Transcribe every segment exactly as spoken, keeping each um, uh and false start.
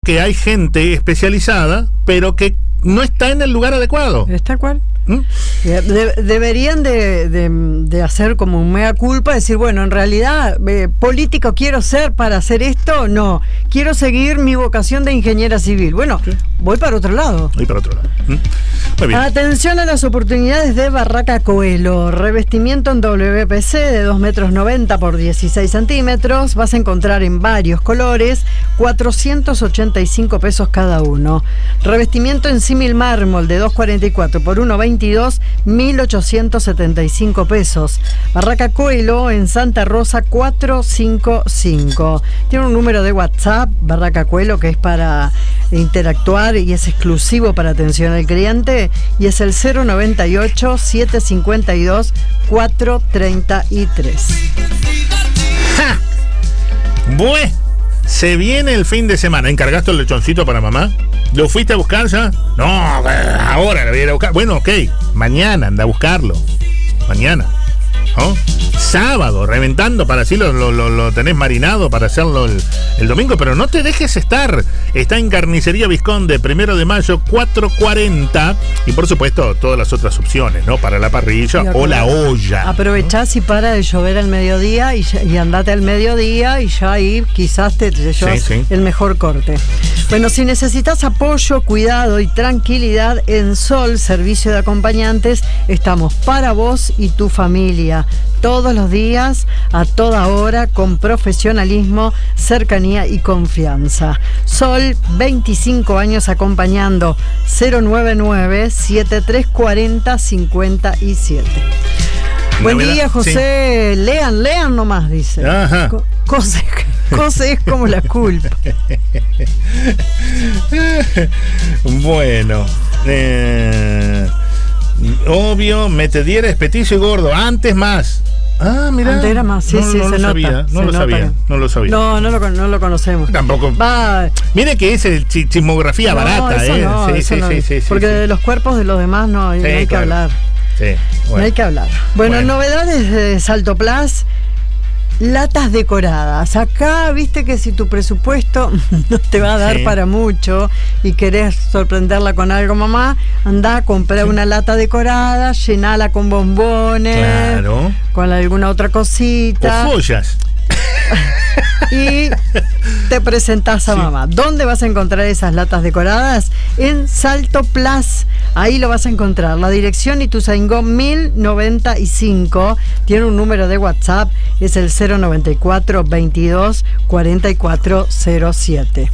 que hay gente especializada, pero que no está en el lugar adecuado. ¿Está cual? ¿Mm? De, deberían de, de, de hacer como un mea culpa, decir, bueno, en realidad, eh, político quiero ser para hacer esto, no, quiero seguir mi vocación de ingeniera civil. Bueno, sí. voy para otro lado. Voy para otro lado. ¿Mm? Muy bien. Atención a las oportunidades de Barraca Coelho. Revestimiento en doble U P C de dos metros noventa por dieciséis centímetros. Vas a encontrar en varios colores, cuatrocientos ochenta y cinco pesos cada uno. Revestimiento en símil mármol de dos cuarenta y cuatro por uno veintidós, mil ochocientos setenta y cinco pesos. Barraca Coelho en Santa Rosa cuatrocientos cincuenta y cinco. Tiene un número de WhatsApp, Barraca Coelho, que es para interactuar y es exclusivo para atención al cliente, y es el cero noventa y ocho, setecientos cincuenta y dos, cuatrocientos treinta y tres. ¡Ja! Bueno, se viene el fin de semana. ¿Encargaste el lechoncito para mamá? ¿Lo fuiste a buscar ya? No, ahora lo voy a ir a buscar. Bueno, ok, mañana anda a buscarlo. Mañana, ¿no? Sábado, reventando para así lo, lo, lo, lo tenés marinado para hacerlo el, el domingo, pero no te dejes estar. Está en Carnicería Vizconde, primero de mayo, cuatrocientos cuarenta, y por supuesto todas las otras opciones, ¿no? Para la parrilla o la olla. Aprovechás, ¿no? Y para de llover al mediodía y, y andate al mediodía y ya ahí quizás te, te llevas sí, sí. el mejor corte. Bueno, si necesitas apoyo, cuidado y tranquilidad, en Sol, servicio de acompañantes, estamos para vos y tu familia. Todos los días, a toda hora, con profesionalismo, cercanía y confianza. Sol, veinticinco años acompañando. Cero noventa y nueve, setenta y tres cuarenta, cincuenta y siete. Buen día, José. Sí. Lean, lean nomás, dice. Ajá. Co- cosa, cosa es como la culpa. Bueno, eh, obvio, metediera es petizo y gordo. Antes más. Ah, mira. Antes era más, sí, no, sí, no se lo nota. Sabía, no se lo nota. sabía, no lo sabía. No, no lo, no lo conocemos. Tampoco. Va. Mire que es el ch- chismografía No, barata, eso ¿eh? no, sí, eso sí, no. sí, sí, Porque sí, de sí. los cuerpos de los demás no, Sí, no hay que claro. hablar. Sí, bueno. No hay que hablar. Bueno, Bueno. novedades de Salto Plus. Latas decoradas. Acá, viste que si tu presupuesto no te va a dar Sí. para mucho y querés sorprenderla con algo, mamá, andá a comprar sí. una lata decorada, llenala con bombones, Claro. con alguna otra cosita. O joyas. Y te presentás a Sí. mamá. ¿Dónde vas a encontrar esas latas decoradas? En Salto Plus. Ahí lo vas a encontrar. La dirección Ituzaingó mil noventa y cinco. Tiene un número de WhatsApp. Es el cero noventa y cuatro, veintidós, cuarenta y cuatro cero siete.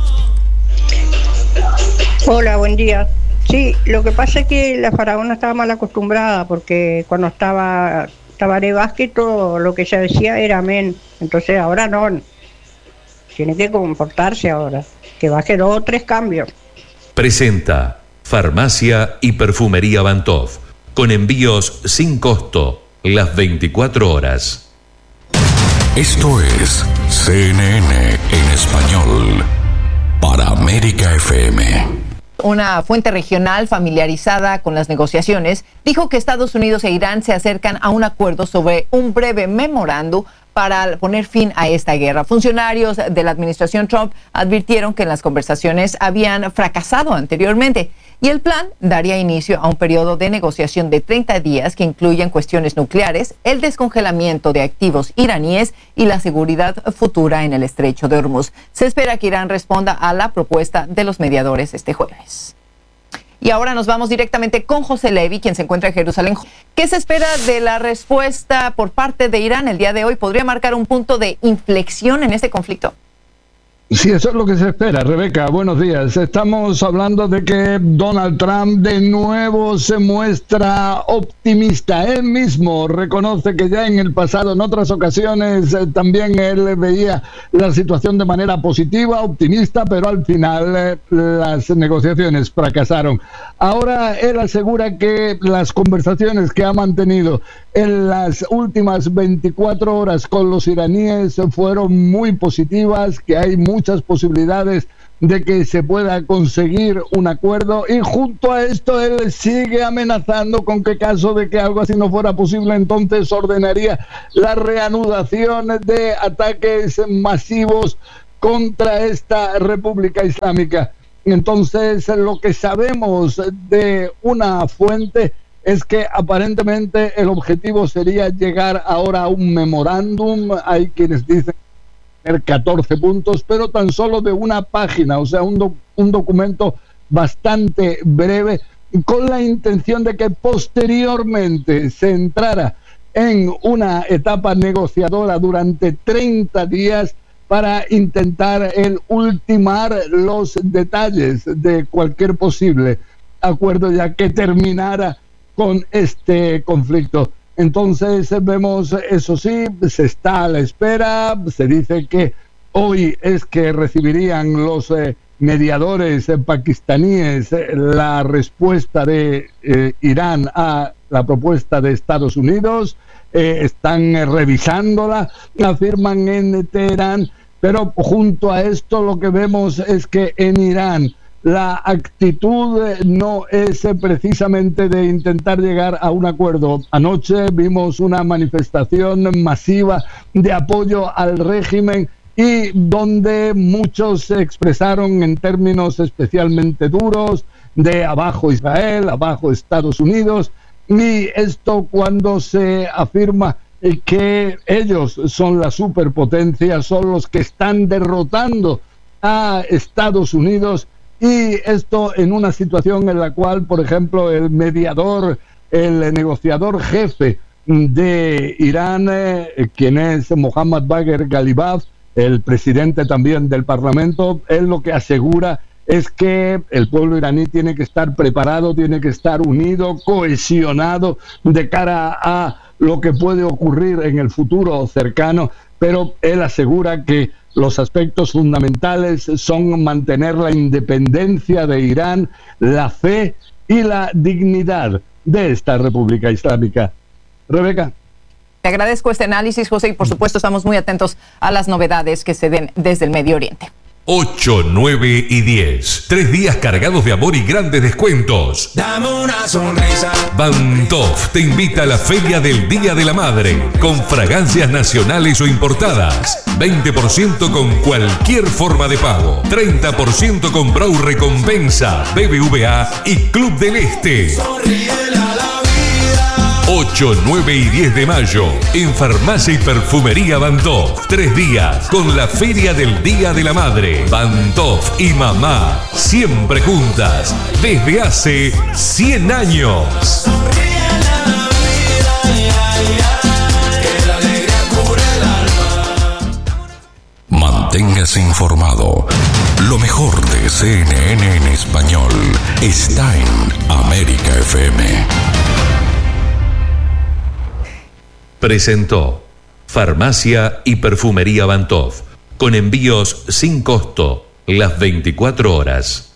Hola, buen día. Sí, lo que pasa es que la faraona estaba mal acostumbrada porque cuando estaba Tabaré Vázquez todo lo que ella decía era amén. Entonces ahora no. Tiene que comportarse ahora. Que baje dos o tres cambios. Presenta Farmacia y Perfumería Bantov, con envíos sin costo las veinticuatro horas. Esto es C N N en español para América F M. Una fuente regional familiarizada con las negociaciones dijo que Estados Unidos e Irán se acercan a un acuerdo sobre un breve memorándum para poner fin a esta guerra. Funcionarios de la administración Trump advirtieron que las conversaciones habían fracasado anteriormente y el plan daría inicio a un periodo de negociación de treinta días que incluyen cuestiones nucleares, el descongelamiento de activos iraníes y la seguridad futura en el estrecho de Hormuz. Se espera que Irán responda a la propuesta de los mediadores este jueves. Y ahora nos vamos directamente con José Levi, quien se encuentra en Jerusalén. ¿Qué se espera de la respuesta por parte de Irán el día de hoy? ¿Podría marcar un punto de inflexión en este conflicto? Sí, eso es lo que se espera, Rebeca. Buenos días. Estamos hablando de que Donald Trump de nuevo se muestra optimista. Él mismo reconoce que ya en el pasado, en otras ocasiones, eh, también él veía la situación de manera positiva, optimista, pero al final eh, las negociaciones fracasaron. Ahora él asegura que las conversaciones que ha mantenido en las últimas veinticuatro horas con los iraníes fueron muy positivas, que hay muchas muchas posibilidades de que se pueda conseguir un acuerdo, y junto a esto él sigue amenazando con que caso de que algo así no fuera posible, entonces ordenaría la reanudación de ataques masivos contra esta República Islámica. Entonces, lo que sabemos de una fuente es que aparentemente el objetivo sería llegar ahora a un memorándum. Hay quienes dicen tener catorce puntos, pero tan solo de una página, o sea, un, do, un documento bastante breve, con la intención de que posteriormente se entrara en una etapa negociadora durante treinta días para intentar el ultimar los detalles de cualquier posible acuerdo, ya que terminara con este conflicto. Entonces vemos, eso sí, se está a la espera. Se dice que hoy es que recibirían los eh, mediadores eh, pakistaníes eh, la respuesta de eh, Irán a la propuesta de Estados Unidos. Eh, están eh, revisándola, afirman en Teherán. Pero junto a esto lo que vemos es que en Irán la actitud no es precisamente de intentar llegar a un acuerdo. Anoche vimos una manifestación masiva de apoyo al régimen y donde muchos se expresaron en términos especialmente duros de abajo Israel, abajo Estados Unidos, y esto cuando se afirma que ellos son la superpotencia, son los que están derrotando a Estados Unidos, y esto en una situación en la cual, por ejemplo, el mediador, el negociador jefe de Irán, eh, quien es Mohammad Bagher Ghalibaf, el presidente también del Parlamento, él lo que asegura es que el pueblo iraní tiene que estar preparado, tiene que estar unido, cohesionado de cara a lo que puede ocurrir en el futuro cercano, pero él asegura que los aspectos fundamentales son mantener la independencia de Irán, la fe y la dignidad de esta República Islámica. Rebeca. Te agradezco este análisis, José, y por supuesto estamos muy atentos a las novedades que se den desde el Medio Oriente. ocho, nueve y diez. Tres días cargados de amor y grandes descuentos. Dame una sonrisa. Bantof te invita a la Feria del Día de la Madre con fragancias nacionales o importadas. veinte por ciento con cualquier forma de pago. treinta por ciento con Brau Recompensa, B B V A y Club del Este. ocho, nueve y diez de mayo en Farmacia y Perfumería Bantof. Tres días con la Feria del Día de la Madre. Bantof y mamá siempre juntas desde hace cien años. Manténgase informado. Lo mejor de C N N en español está en América F M. Presentó Farmacia y Perfumería Bantof, con envíos sin costo las veinticuatro horas.